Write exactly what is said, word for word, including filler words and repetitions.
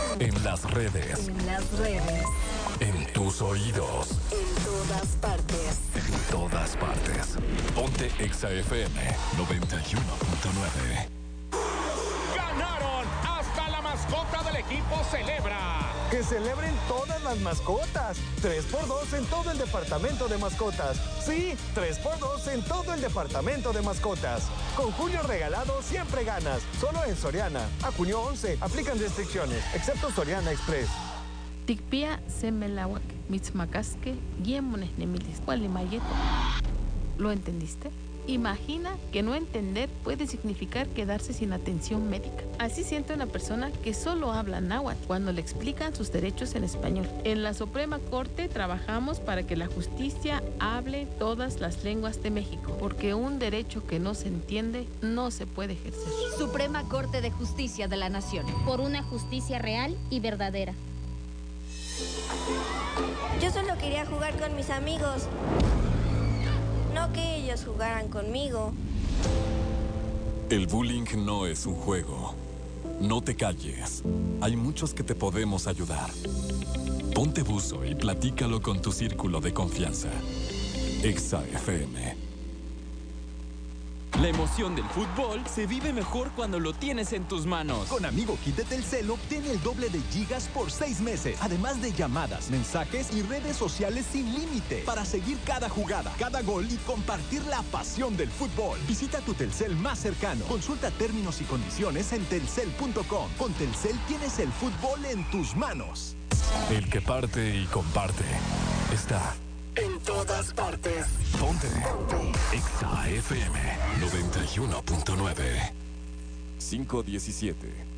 En las redes. En las redes. En tus oídos. En todas partes. En todas partes. Ponte Exa F M noventa y uno punto nueve. ¡Ganaron! ¡Hasta la mascota del equipo celebra! ¡Que celebren todas las mascotas! tres por dos en todo el departamento de mascotas. Sí, tres por dos en todo el departamento de mascotas. Con junio regalado siempre ganas. Solo en Soriana. A junio once. Aplican restricciones, excepto Soriana Express. Tikpia semelawak, mitzmacasque, guiemones nemilis, gualimayeto. ¿Lo entendiste? Imagina que no entender puede significar quedarse sin atención médica. Así siente una persona que solo habla náhuatl cuando le explican sus derechos en español. En la Suprema Corte trabajamos para que la justicia hable todas las lenguas de México, porque un derecho que no se entiende no se puede ejercer. Suprema Corte de Justicia de la Nación. Por una justicia real y verdadera. Yo solo quería jugar con mis amigos. No que ellos jugaran conmigo. El bullying no es un juego. No te calles. Hay muchos que te podemos ayudar. Ponte buzo y platícalo con tu círculo de confianza. Exa F M. La emoción del fútbol se vive mejor cuando lo tienes en tus manos. Con Amigo Kit de Telcel obtiene el doble de gigas por seis meses. Además de llamadas, mensajes y redes sociales sin límite. Para seguir cada jugada, cada gol y compartir la pasión del fútbol. Visita tu Telcel más cercano. Consulta términos y condiciones en telcel punto com. Con Telcel tienes el fútbol en tus manos. El que parte y comparte está en todas partes. Ponte. Ponte. Exa F M noventa y uno punto nueve. cinco diecisiete.